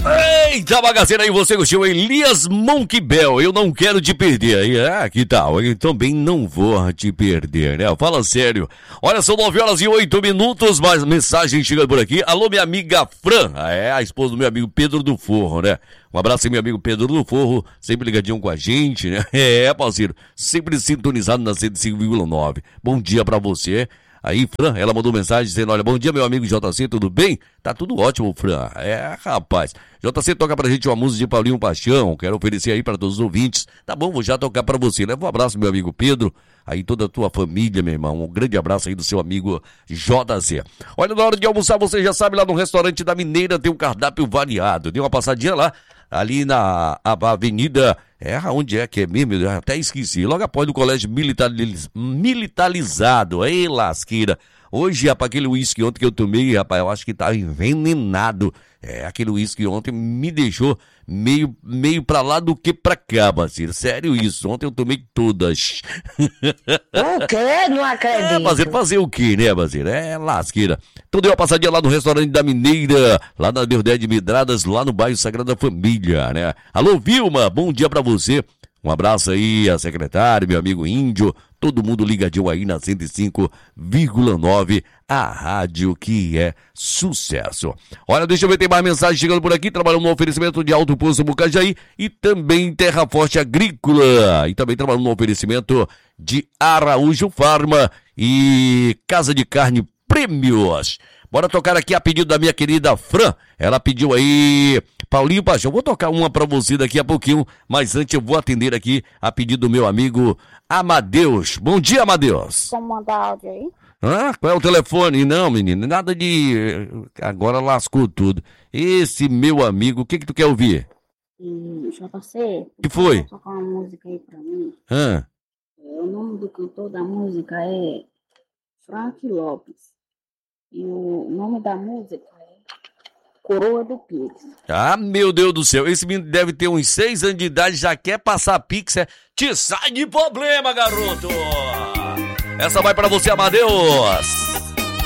Eita, bagaceira aí, você gostou? Elias Monkey Bell, eu não quero te perder. Que tal? Eu também não vou te perder, né? Fala sério. Olha, são 9h08, mais mensagem chegando por aqui. Alô, minha amiga Fran, a esposa do meu amigo Pedro do Forro, né? Um abraço aí, meu amigo Pedro do Forro, sempre ligadinho com a gente, né? Parceiro, sempre sintonizado na 105,9. Bom dia pra você. Aí, Fran, ela mandou mensagem dizendo, olha, bom dia, meu amigo JC, tudo bem? Tá tudo ótimo, Fran. Rapaz. JC toca pra gente uma música de Paulinho Paixão, quero oferecer aí pra todos os ouvintes. Tá bom, vou já tocar pra você. Leva um abraço, meu amigo Pedro, aí toda a tua família, meu irmão. Um grande abraço aí do seu amigo JC. Olha, na hora de almoçar, você já sabe, lá no restaurante da Mineira tem um cardápio variado. Dê uma passadinha lá, ali na avenida... onde é que é mesmo? Eu até esqueci. Logo após do colégio militarizado. Ei, lasqueira. Hoje, rapaz, aquele uísque ontem que eu tomei, rapaz, eu acho que tá envenenado. Aquele uísque ontem me deixou meio pra lá do que pra cá, parceiro. Sério isso. Ontem eu tomei todas. O quê? Não acredito. Parceiro, fazer o quê, né, parceiro? Lasqueira. Então deu uma passadinha lá no restaurante da Mineira, lá na Verdade de Medradas, lá no bairro Sagrada Família, né? Alô, Vilma, bom dia pra você. Um abraço aí a secretária, meu amigo Índio, todo mundo ligadinho aí na 105,9, a rádio que é sucesso. Olha, deixa eu ver, tem mais mensagem chegando por aqui, trabalhando no oferecimento de Alto Poço Bucajaí e também Terra Forte Agrícola, e também trabalhando no oferecimento de Araújo Farma e Casa de Carne Prêmios. Bora tocar aqui a pedido da minha querida Fran. Ela pediu aí, Paulinho Paixão. Vou tocar uma pra você daqui a pouquinho, mas antes eu vou atender aqui a pedido do meu amigo Amadeus. Bom dia, Amadeus. Vamos mandar áudio aí? Qual é o telefone? Não, menino, nada de... Agora lascou tudo. Esse meu amigo, o que tu quer ouvir? JC, que foi? Tocar uma música aí pra mim. O nome do cantor da música é Frank Lopes. E o nome da música é Coroa do Pix. Meu Deus do céu, esse menino deve ter uns 6 anos de idade, já quer passar Pix, Te sai de problema, garoto! Essa vai pra você, Amadeus!